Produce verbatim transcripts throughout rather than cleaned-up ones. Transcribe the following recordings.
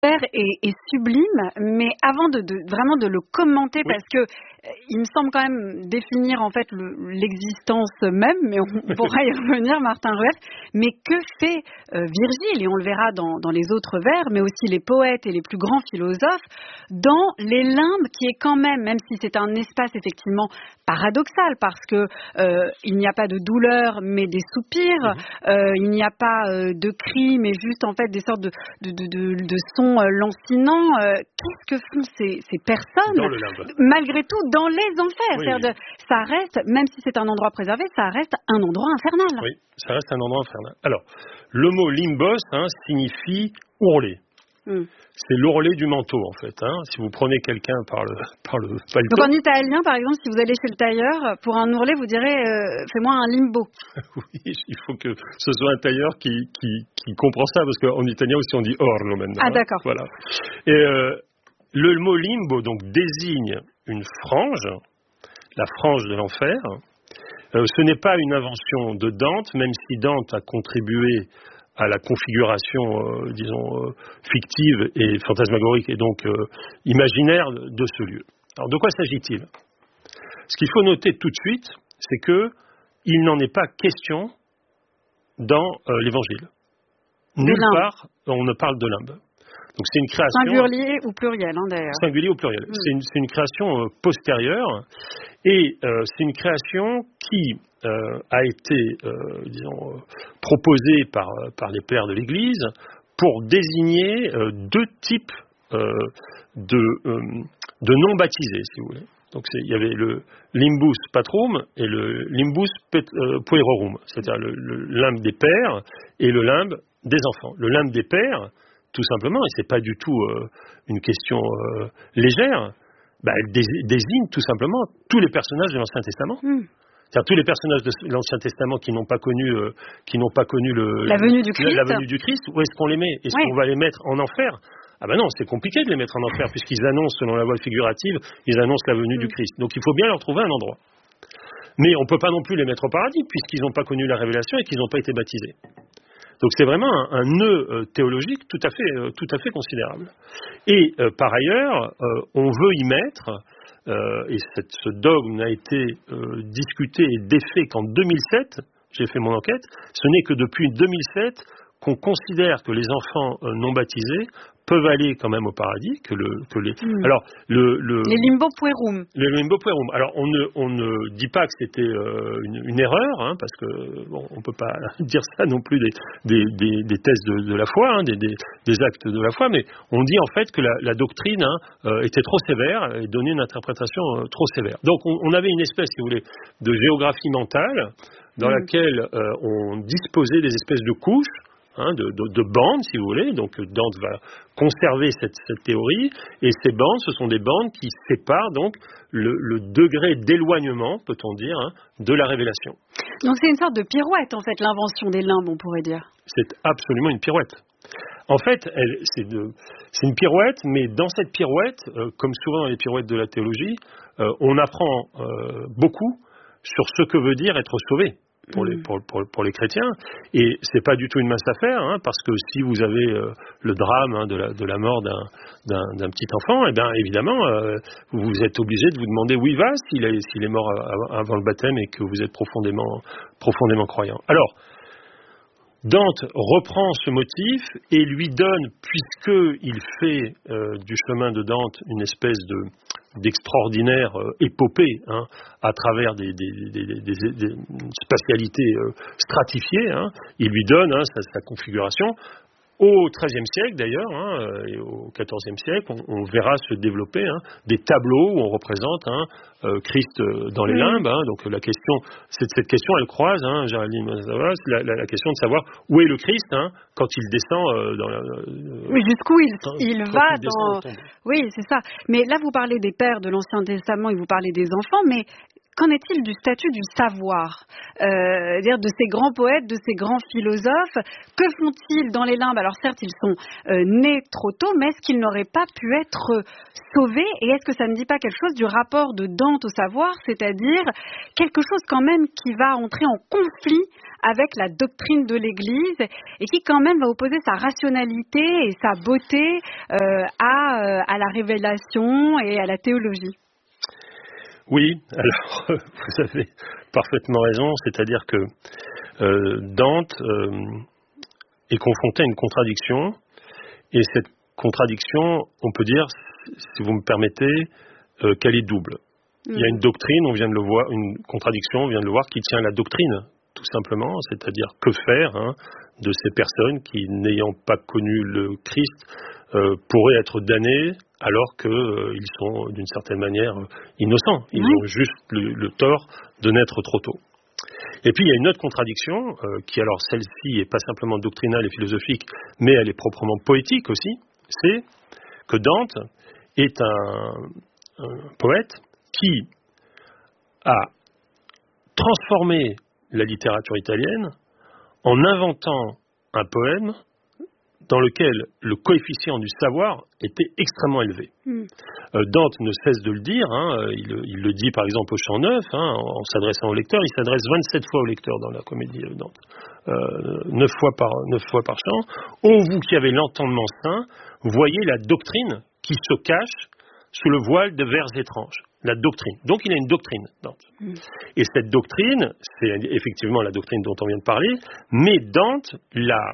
est, est sublime, mais avant de, de vraiment de le commenter, oui. parce que euh, il me semble quand même définir en fait le, l'existence même, mais on pourra y revenir, Martin Rueff. Mais que fait euh, Virgile, et on le verra dans, dans les autres vers, mais aussi les poètes et les plus grands philosophes, dans les limbes, qui est quand même, même si c'est un espace effectivement paradoxal, parce que euh, il n'y a pas de douleur, mais des soupirs, mmh. euh, il n'y a pas euh, de cris, mais juste en fait des sortes de, de, de, de, de sons euh, lancinants. Euh, qu'est-ce que font ces, ces personnes, dans le limbe, malgré tout, dans les enfers? Oui, C'est-à-dire, oui. de, ça reste, même si c'est un endroit préservé, ça reste un endroit infernal. Oui, ça reste un endroit infernal. Alors, le mot limbos hein, signifie ourler. Mm. C'est l'ourlet du manteau, en fait. Hein. Si vous prenez quelqu'un par le, par le paletot... Donc en italien, par exemple, si vous allez chez le tailleur, pour un ourlet, vous direz euh, « fais-moi un limbo ». Oui, il faut que ce soit un tailleur qui, qui, qui comprend ça, parce qu'en italien aussi on dit « orlo » maintenant. Ah d'accord. Hein. Voilà. Et euh, le mot limbo donc, désigne une frange, la frange de l'enfer. Euh, ce n'est pas une invention de Dante, même si Dante a contribué à la configuration, euh, disons, euh, fictive et fantasmagorique et donc euh, imaginaire de ce lieu. Alors, de quoi s'agit-il ? Ce qu'il faut noter tout de suite, c'est que il n'en est pas question dans euh, l'Évangile. Nulle part, on ne parle de limbe. Donc, c'est une création... Singulier ou pluriel, hein, d'ailleurs. Singulier ou pluriel. Mmh. C'est, une, c'est une création euh, postérieure et euh, c'est une création qui... Euh, a été, euh, disons, euh, proposé par, par les pères de l'Église pour désigner euh, deux types euh, de, euh, de non-baptisés, si vous voulez. Donc c'est, il y avait le limbus patrum et le limbus pet, euh, puerorum, c'est-à-dire le, le limbe des pères et le limbe des enfants. Le limbe des pères, tout simplement, et c'est pas du tout euh, une question euh, légère, bah, elle désigne tout simplement tous les personnages de l'Ancien Testament. Mm. C'est-à-dire tous les personnages de l'Ancien Testament qui n'ont pas connu, euh, qui n'ont pas connu le, la venue du Christ. La, la venue du Christ. Où est-ce qu'on les met ? Est-ce oui. qu'on va les mettre en enfer ? Ah ben non, c'est compliqué de les mettre en enfer puisqu'ils annoncent, selon la voie figurative, ils annoncent la venue mm. du Christ. Donc il faut bien leur trouver un endroit. Mais on ne peut pas non plus les mettre au paradis puisqu'ils n'ont pas connu la révélation et qu'ils n'ont pas été baptisés. Donc c'est vraiment un, un nœud euh, théologique tout à fait, euh, tout à fait considérable. Et euh, par ailleurs, euh, on veut y mettre Euh, et cette, ce dogme n'a été euh, discuté et défait qu'en deux mille sept, j'ai fait mon enquête, ce n'est que depuis deux mille sept qu'on considère que les enfants euh, non baptisés peuvent aller quand même au paradis, que, le, que les... Mmh. Alors, le, le... Les limbo puerum. Les limbo puerum. Alors, on ne, on ne dit pas que c'était euh, une, une erreur, hein, parce que bon, on ne peut pas dire ça non plus des, des, des, des thèses de, de la foi, hein, des, des, des actes de la foi, mais on dit en fait que la, la doctrine hein, euh, était trop sévère et donnait une interprétation euh, trop sévère. Donc, on, on avait une espèce, si vous voulez, de géographie mentale dans mmh. laquelle euh, on disposait des espèces de couches, Hein, de, de, de bandes, si vous voulez. Donc Dante va conserver cette, cette théorie, et ces bandes, ce sont des bandes qui séparent donc le, le degré d'éloignement, peut-on dire, hein, de la révélation. Donc c'est une sorte de pirouette, en fait, l'invention des limbes, on pourrait dire. C'est absolument une pirouette. En fait, elle, c'est, de, c'est une pirouette, mais dans cette pirouette, euh, comme souvent dans les pirouettes de la théologie, euh, on apprend euh, beaucoup sur ce que veut dire être sauvé. Pour les, pour, pour, pour les chrétiens, et c'est pas du tout une mince affaire, hein, parce que si vous avez euh, le drame hein, de, la, de la mort d'un, d'un, d'un petit enfant, et bien évidemment, euh, vous êtes obligé de vous demander où il va s'il est, s'il est mort avant le baptême et que vous êtes profondément, profondément croyant. Alors, Dante reprend ce motif et lui donne, puisqu'il fait euh, du chemin de Dante une espèce de d'extraordinaire euh, épopée hein, à travers des, des, des, des, des, des spatialités euh, stratifiées, hein, il lui donne hein, sa, sa configuration. Au treizième siècle d'ailleurs, hein, et au quatorzième siècle, on, on verra se développer hein, des tableaux où on représente hein, euh, Christ dans les limbes. Hein, donc la question, cette, cette question, elle croise, hein, Géraldine Mazavas, la, la, la question de savoir où est le Christ hein, quand il descend euh, dans la. Euh, oui, jusqu'où il, quand, il quand va il dans. Oui, c'est ça. Mais là, vous parlez des pères de l'Ancien Testament et vous parlez des enfants, mais qu'en est-il du statut du savoir, euh, dire de ces grands poètes, de ces grands philosophes? Que font-ils dans les limbes? Alors certes, ils sont euh, nés trop tôt, mais est-ce qu'ils n'auraient pas pu être sauvés? Et est-ce que ça ne dit pas quelque chose du rapport de Dante au savoir, c'est-à-dire quelque chose quand même qui va entrer en conflit avec la doctrine de l'Église et qui quand même va opposer sa rationalité et sa beauté euh, à, euh, à la révélation et à la théologie? Oui, alors vous avez parfaitement raison, c'est-à-dire que euh, Dante euh, est confronté à une contradiction, et cette contradiction, on peut dire, si vous me permettez, euh, qu'elle est double. Mmh. Il y a une doctrine, on vient de le voir, une contradiction, on vient de le voir, qui tient à la doctrine, tout simplement, c'est-à-dire que faire hein, de ces personnes qui, n'ayant pas connu le Christ, euh, pourraient être damnées alors qu'ils euh, sont d'une certaine manière euh, innocents. Ils oui. ont juste le, le tort de naître trop tôt. Et puis il y a une autre contradiction, euh, qui alors celle-ci n'est pas simplement doctrinale et philosophique, mais elle est proprement poétique aussi, c'est que Dante est un, un poète qui a transformé la littérature italienne en inventant un poème dans lequel le coefficient du savoir était extrêmement élevé. Mm. Euh, Dante ne cesse de le dire, hein, il, il le dit par exemple au chant neuf, hein, en, en s'adressant au lecteur, il s'adresse vingt-sept fois au lecteur dans la comédie de Dante, euh, neuf fois par, neuf fois par chant. Ô vous qui avez l'entendement saint, voyez la doctrine qui se cache sous le voile de vers étranges. La doctrine. Donc il a une doctrine, Dante. Mm. Et cette doctrine, c'est effectivement la doctrine dont on vient de parler, mais Dante la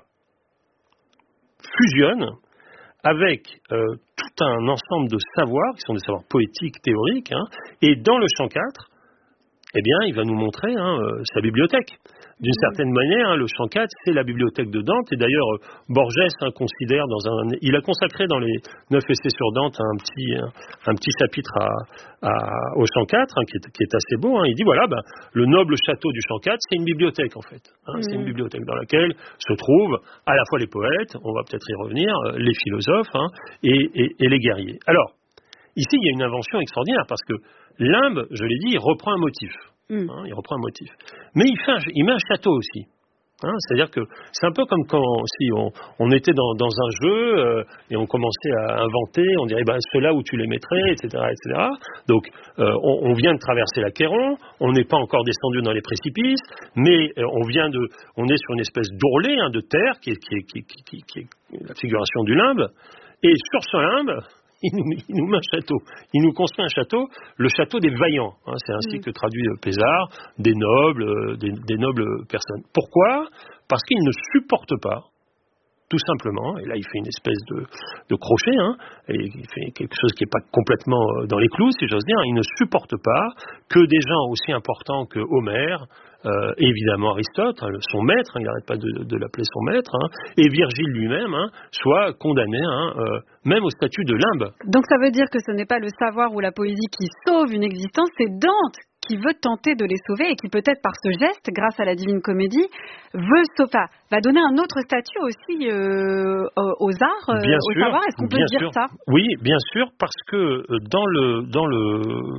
fusionne avec euh, tout un ensemble de savoirs, qui sont des savoirs poétiques, théoriques, hein, et dans le chant quatre, eh bien, il va nous montrer hein, euh, sa bibliothèque. D'une mmh. certaine manière, hein, le chant quatre, c'est la bibliothèque de Dante, et d'ailleurs, euh, Borges hein, considère dans un... Il a consacré dans les neuf essais sur Dante un petit, un, un petit chapitre à, à, au chant quatre, hein, qui, est, qui est assez beau. Hein. Il dit, voilà, ben, le noble château du chant quatre, c'est une bibliothèque, en fait. Hein, mmh. C'est une bibliothèque dans laquelle se trouvent à la fois les poètes, on va peut-être y revenir, les philosophes, hein, et, et, et les guerriers. Alors, ici, il y a une invention extraordinaire, parce que Limbe, je l'ai dit, il reprend un motif. Mm. Hein, il reprend un motif. Mais il, fait un, il met un château aussi. Hein, c'est-à-dire que c'est un peu comme quand si on, on était dans, dans un jeu euh, et on commençait à inventer, on dirait bah, ceux-là où tu les mettrais, et cetera, et cetera. Donc euh, on, on vient de traverser l'Achéron, on n'est pas encore descendu dans les précipices, mais euh, on vient de, on est sur une espèce d'ourlet hein, de terre qui est, qui, est, qui, est, qui, est, qui est la figuration du limbe, et sur ce limbe, Il nous, il nous met un château, il nous construit un château, le château des vaillants, hein, c'est ainsi mmh. que traduit Pézard, des nobles, euh, des, des nobles personnes. Pourquoi ? Parce qu'il ne supporte pas, tout simplement, et là il fait une espèce de, de crochet, hein, et il fait quelque chose qui n'est pas complètement dans les clous, si j'ose dire, il ne supporte pas que des gens aussi importants que Homère, Euh, évidemment Aristote, hein, son maître, hein, il n'arrête pas de, de l'appeler son maître, hein, et Virgile lui-même, hein, soit condamné, hein, euh, même au statut de limbe. Donc ça veut dire que ce n'est pas le savoir ou la poésie qui sauve une existence, c'est Dante qui veut tenter de les sauver et qui peut-être par ce geste, grâce à la Divine Comédie, veut sauver, va donner un autre statut aussi euh, aux arts, euh, bien au sûr, savoir. Est-ce qu'on peut dire sûr. ça ? Oui, bien sûr, parce que dans le dans le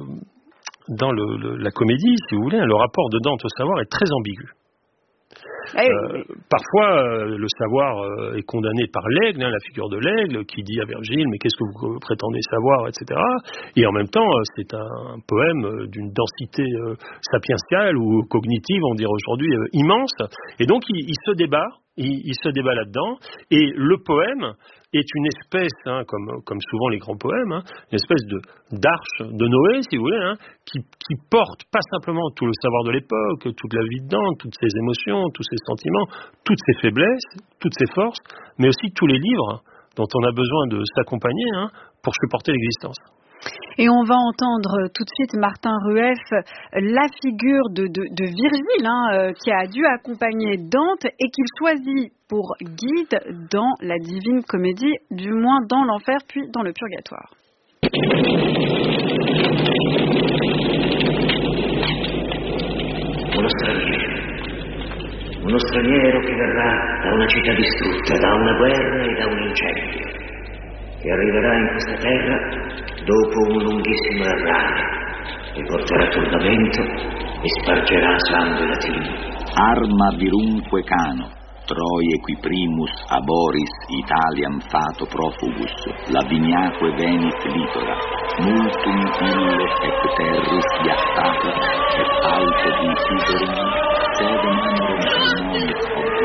Dans le, le, la comédie, si vous voulez, le rapport de Dante au savoir est très ambigu. Eh oui. euh, parfois, euh, le savoir euh, est condamné par l'aigle, hein, la figure de l'aigle, qui dit à Virgile, mais qu'est-ce que vous prétendez savoir, et cetera. Et en même temps, euh, c'est un, un poème euh, d'une densité euh, sapientiale ou cognitive, on dirait aujourd'hui, euh, immense. Et donc, il, il se débat, il, il se débat là-dedans, et le poème est une espèce, hein, comme, comme souvent les grands poèmes, hein, une espèce de, d'arche de Noé, si vous voulez, hein, qui, qui porte pas simplement tout le savoir de l'époque, toute la vie de Dante, toutes ses émotions, tous ses sentiments, toutes ses faiblesses, toutes ses forces, mais aussi tous les livres dont on a besoin de s'accompagner hein, pour supporter l'existence. Et on va entendre tout de suite Martin Rueff, la figure de, de, de Virgile, hein, euh, qui a dû accompagner Dante et qu'il choisit pour guide dans la Divine Comédie, du moins dans l'enfer puis dans le purgatoire. Uno straniero, uno straniero che verrà da una città distrutta, da una guerra e da un incendio, che arriverà in questa terra dopo un lunghissimo errare, e porterà turbamento e spargerà sangue latino. Arma virumque cano, Troie qui primus aboris Italiam fato profugus, Laviniaque venit litora, multum ille et terris iactatus, et alto dicidorum, sed manurum salmonis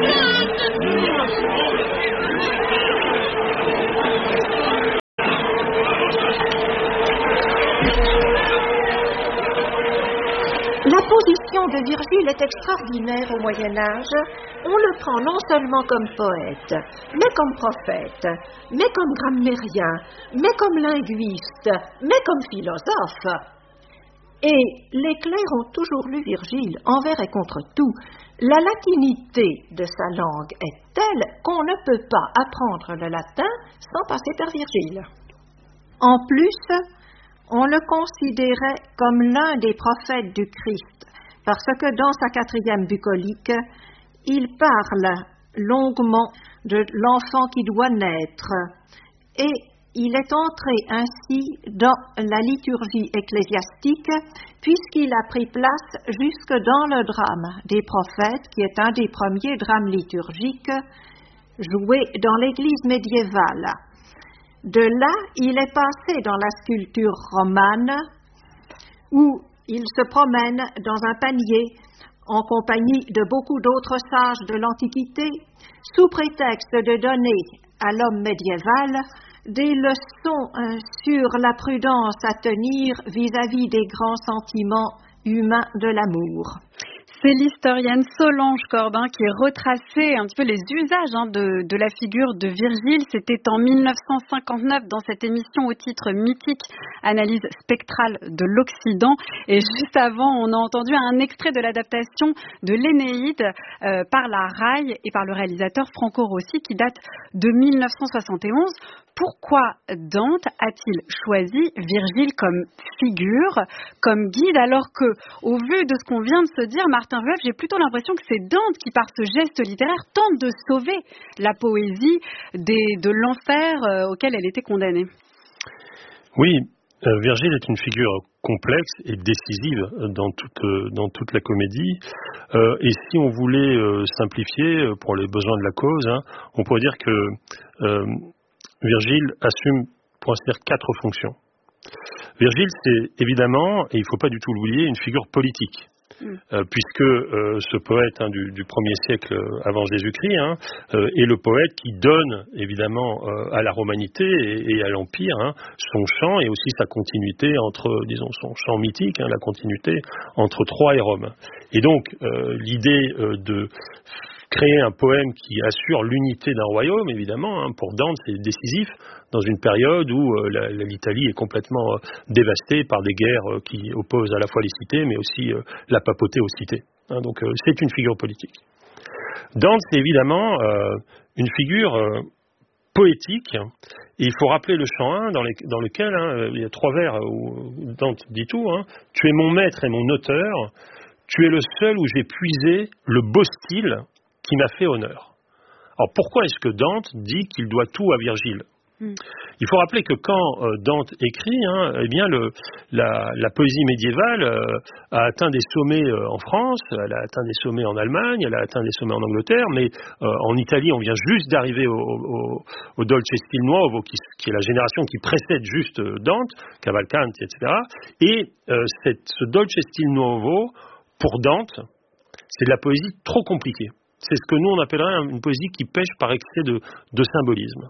La position de Virgile est extraordinaire au Moyen-Âge. On le prend non seulement comme poète, mais comme prophète, mais comme grammairien, mais comme linguiste, mais comme philosophe. Et les clercs ont toujours lu Virgile envers et contre tout. La latinité de sa langue est telle qu'on ne peut pas apprendre le latin sans passer par Virgile. En plus, on le considérait comme l'un des prophètes du Christ, parce que dans sa quatrième bucolique, il parle longuement de l'enfant qui doit naître, et il est entré ainsi dans la liturgie ecclésiastique, puisqu'il a pris place jusque dans le drame des prophètes, qui est un des premiers drames liturgiques joués dans l'Église médiévale. De là, il est passé dans la sculpture romane, où il se promène dans un panier en compagnie de beaucoup d'autres sages de l'Antiquité, sous prétexte de donner à l'homme médiéval des leçons sur la prudence à tenir vis-à-vis des grands sentiments humains de l'amour. C'est l'historienne Solange Corbin qui a retracé un petit peu les usages hein, de, de la figure de Virgile. C'était en mille neuf cent cinquante-neuf dans cette émission au titre mythique Analyse spectrale de l'Occident. Et juste avant, on a entendu un extrait de l'adaptation de l'Énéide euh, par la R A I et par le réalisateur Franco Rossi qui date de mille neuf cent soixante et onze. Pourquoi Dante a-t-il choisi Virgile comme figure, comme guide, alors que, au vu de ce qu'on vient de se dire, Martin Rueff, j'ai plutôt l'impression que c'est Dante qui, par ce geste littéraire, tente de sauver la poésie des, de l'enfer euh, auquel elle était condamnée. Oui, euh, Virgile est une figure complexe et décisive dans toute, dans toute la comédie. Euh, et si on voulait euh, simplifier pour les besoins de la cause, hein, on pourrait dire que euh, Virgile assume, pour ainsi dire, quatre fonctions. Virgile, c'est évidemment, et il ne faut pas du tout l'oublier, une figure politique. Mm. Euh, puisque euh, ce poète hein, du, du premier siècle avant Jésus-Christ hein, euh, est le poète qui donne évidemment euh, à la romanité et, et à l'Empire hein, son champ et aussi sa continuité entre, disons, son champ mythique, hein, la continuité entre Troie et Rome. Et donc, euh, l'idée euh, de créer un poème qui assure l'unité d'un royaume, évidemment, hein, pour Dante, c'est décisif dans une période où euh, la, la, l'Italie est complètement euh, dévastée par des guerres euh, qui opposent à la fois les cités, mais aussi euh, la papauté aux cités. Hein, donc euh, c'est une figure politique. Dante, c'est évidemment euh, une figure euh, poétique, et il faut rappeler le chant un dans, les, dans lequel hein, il y a trois vers où Dante dit tout, hein, « Tu es mon maître et mon auteur, tu es le seul où j'ai puisé le beau style qui m'a fait honneur. » Alors pourquoi est-ce que Dante dit qu'il doit tout à Virgile ? mm. Il faut rappeler que quand euh, Dante écrit, hein, eh bien le, la, la poésie médiévale euh, a atteint des sommets euh, en France, elle a atteint des sommets en Allemagne, elle a atteint des sommets en Angleterre, mais euh, en Italie, on vient juste d'arriver au, au, au Dolce Stil Nuovo, qui, qui est la génération qui précède juste euh, Dante, Cavalcanti, et cetera. Et euh, cette, ce Dolce Stil Nuovo, pour Dante, c'est de la poésie trop compliquée. C'est ce que nous on appellerait une poésie qui pêche par excès de, de symbolisme.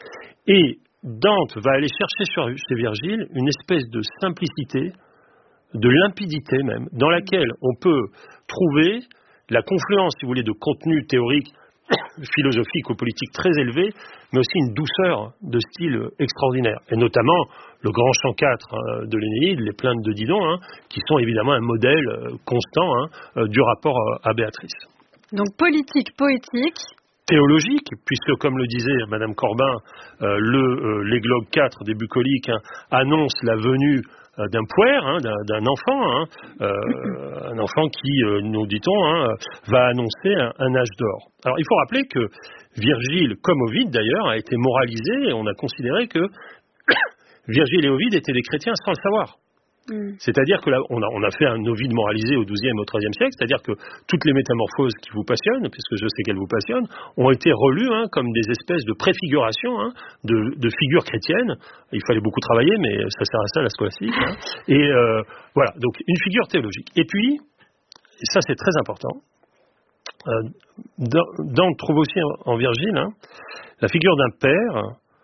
Et Dante va aller chercher sur, chez Virgile une espèce de simplicité, de limpidité même, dans laquelle on peut trouver la confluence, si vous voulez, de contenu théorique, philosophique ou politique très élevé, mais aussi une douceur de style extraordinaire. Et notamment le grand chant quatre hein, de l'Énéide, les plaintes de Didon, hein, qui sont évidemment un modèle constant hein, du rapport à Béatrice. Donc politique, poétique. Théologique, puisque comme le disait Madame Corbin, euh, le, euh, l'églogue quatre des bucoliques hein, annonce la venue euh, d'un puer, hein, d'un, d'un enfant, hein, euh, un enfant qui, euh, nous dit-on, hein, va annoncer un, un âge d'or. Alors il faut rappeler que Virgile, comme Ovide d'ailleurs, a été moralisé et on a considéré que Virgile et Ovide étaient des chrétiens sans le savoir. Mmh. C'est-à-dire que là, on a, on a fait un Ovide moralisé au douzième, au treizième siècle, c'est-à-dire que toutes les métamorphoses qui vous passionnent, puisque je sais qu'elles vous passionnent, ont été relues hein, comme des espèces de préfigurations hein, de, de figures chrétiennes. Il fallait beaucoup travailler, mais ça sert à ça la scolastique. Hein. Et euh, voilà, donc une figure théologique. Et puis, et ça c'est très important, euh, Dante trouve aussi en, en Virgile hein, la figure d'un père,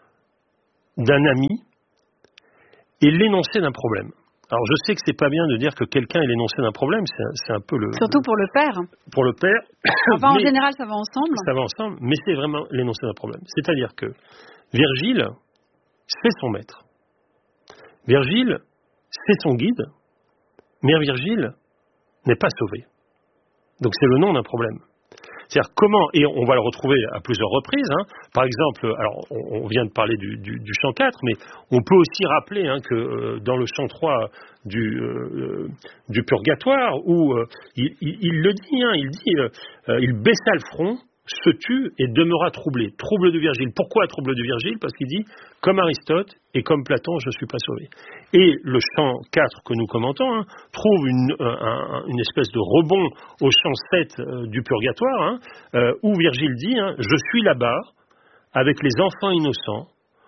d'un ami, et l'énoncé d'un problème. Alors je sais que c'est pas bien de dire que quelqu'un est l'énoncé d'un problème, c'est un, c'est un peu le... Surtout pour le père. Pour le père. Enfin en général ça va ensemble. Ça va ensemble, mais c'est vraiment l'énoncé d'un problème. C'est-à-dire que Virgile, c'est son maître. Virgile, c'est son guide, mais Virgile n'est pas sauvé. Donc c'est le nom d'un problème. C'est-à-dire comment, et on va le retrouver à plusieurs reprises, hein, par exemple, alors on, on vient de parler du, du, du chant quatre, mais on peut aussi rappeler hein, que euh, dans le chant trois du, euh, du Purgatoire, où euh, il, il, il le dit, hein, il dit, euh, euh, il baissa le front, se tut et demeura troublé. Trouble de Virgile. Pourquoi trouble de Virgile? Parce qu'il dit, comme Aristote et comme Platon, je ne suis pas sauvé. Et le chant quatre que nous commentons hein, trouve une, un, une espèce de rebond au chant sept euh, du Purgatoire, hein, euh, où Virgile dit, hein, je suis là-bas, avec les enfants innocents,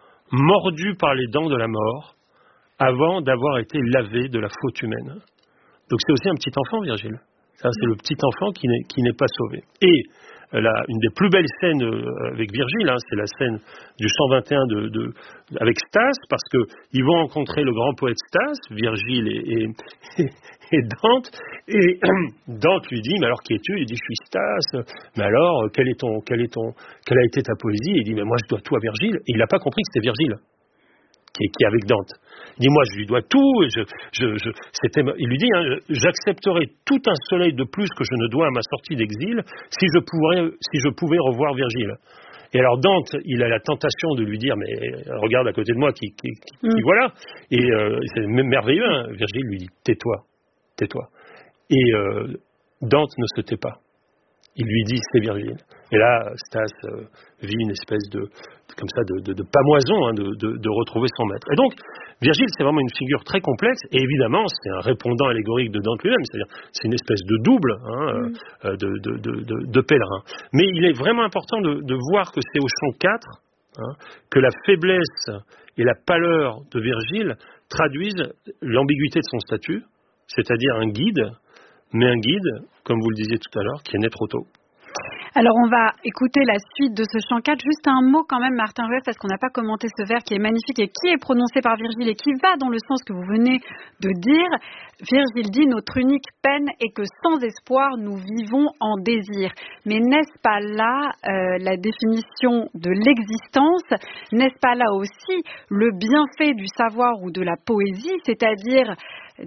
mordus par les dents de la mort, avant d'avoir été lavés de la faute humaine. Donc c'est aussi un petit enfant, Virgile. Ça, c'est le petit enfant qui n'est, qui n'est pas sauvé. Et La, une des plus belles scènes avec Virgile, hein, c'est la scène du cent vingt et un de, de, avec Stas, parce qu'ils vont rencontrer le grand poète Stas, Virgile et, et, et Dante, et Dante lui dit, mais alors qui es-tu? Il dit, je suis Stas, mais alors, quel est ton, quel est ton, quelle a été ta poésie? Il dit, mais moi je dois tout à Virgile, et il n'a pas compris que c'était Virgile qui est, qui est avec Dante. Il dit, moi je lui dois tout, et je, je, je, c'était, il lui dit, hein, j'accepterai tout un soleil de plus que je ne dois à ma sortie d'exil si je, pourrais, si je pouvais revoir Virgile. Et alors Dante, il a la tentation de lui dire, mais regarde à côté de moi, qui, qui, qui, mm. qui voilà. Et euh, c'est merveilleux, hein. Virgile lui dit, tais-toi, tais-toi. Et euh, Dante ne se tait pas. Il lui dit, c'est Virgile. Et là, Stas euh, vit une espèce de, comme ça, de, de, de pamoison, hein, de, de, de retrouver son maître. Et donc, Virgile, c'est vraiment une figure très complexe, et évidemment, c'est un répondant allégorique de Dante lui-même, c'est-à-dire, c'est une espèce de double, hein, mm. euh, de, de, de, de, de pèlerin. Mais il est vraiment important de, de voir que c'est au chant quatre, hein, que la faiblesse et la pâleur de Virgile traduisent l'ambiguïté de son statut, c'est-à-dire un guide, mais un guide, comme vous le disiez tout à l'heure, qui est né trop tôt. Alors on va écouter la suite de ce chant quatre. Juste un mot quand même, Martin Rueff, parce qu'on n'a pas commenté ce vers qui est magnifique et qui est prononcé par Virgile et qui va dans le sens que vous venez de dire. Virgile dit, notre unique peine est que sans espoir nous vivons en désir. Mais n'est-ce pas là euh, la définition de l'existence? N'est-ce pas là aussi le bienfait du savoir ou de la poésie, c'est-à-dire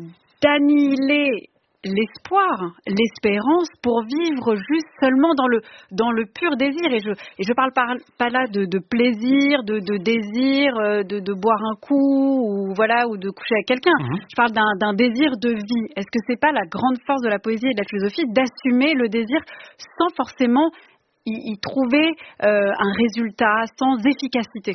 d'annihiler l'espoir, l'espérance pour vivre juste seulement dans le, dans le pur désir. Et je et je parle pas, pas là de, de plaisir, de, de désir, de, de boire un coup ou, voilà, ou de coucher avec quelqu'un. Mmh. Je parle d'un, d'un désir de vie. Est-ce que c'est pas la grande force de la poésie et de la philosophie d'assumer le désir sans forcément y, y trouver euh, un résultat, sans efficacité?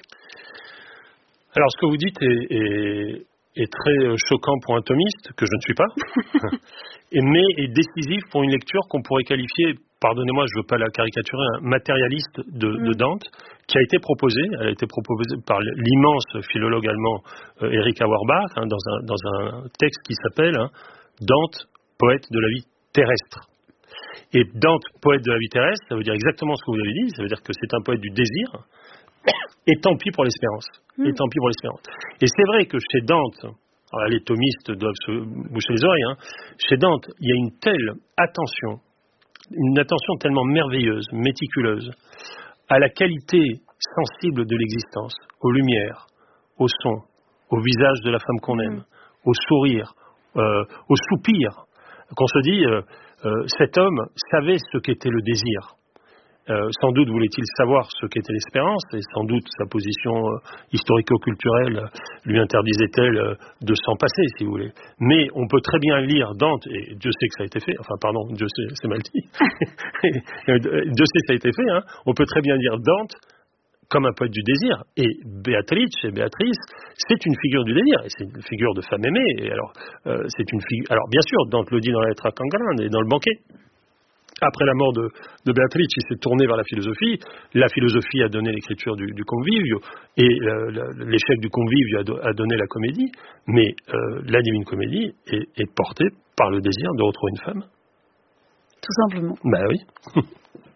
Alors ce que vous dites est... est... est très choquant pour un thomiste, que je ne suis pas, mais est décisif pour une lecture qu'on pourrait qualifier, pardonnez-moi, je ne veux pas la caricaturer, un matérialiste de, mm. de Dante, qui a été proposée, elle a été proposée par l'immense philologue allemand euh, Erich Auerbach, hein, dans, un, dans un texte qui s'appelle hein, Dante, poète de la vie terrestre. Et Dante, poète de la vie terrestre, ça veut dire exactement ce que vous avez dit, ça veut dire que c'est un poète du désir, et tant pis pour l'espérance. Mmh. Et tant pis pour l'espérance. Et c'est vrai que chez Dante, alors les thomistes doivent se boucher les oreilles, hein, chez Dante, il y a une telle attention, une attention tellement merveilleuse, méticuleuse, à la qualité sensible de l'existence, aux lumières, au son, au visage de la femme qu'on aime, mmh. au sourire, euh, au soupir, qu'on se dit, euh, euh, cet homme savait ce qu'était le désir. Euh, sans doute voulait-il savoir ce qu'était l'espérance, et sans doute sa position euh, historico-culturelle lui interdisait-elle euh, de s'en passer, si vous voulez. Mais on peut très bien lire Dante, et Dieu sait que ça a été fait, enfin pardon, Dieu sait, c'est mal dit, Dieu sait que ça a été fait, hein, on peut très bien lire Dante comme un poète du désir. Et Béatrice, et Béatrice, c'est une figure du désir, et c'est une figure de femme aimée. Et alors, euh, c'est une figure. Alors, bien sûr, Dante le dit dans la lettre à Cangalane et dans le banquet. Après la mort de, de Béatrice, il s'est tourné vers la philosophie. La philosophie a donné l'écriture du, du Convivio, et euh, l'échec du Convivio a, do, a donné la comédie. Mais euh, la Divine Comédie est, est portée par le désir de retrouver une femme. Tout simplement. Ben oui.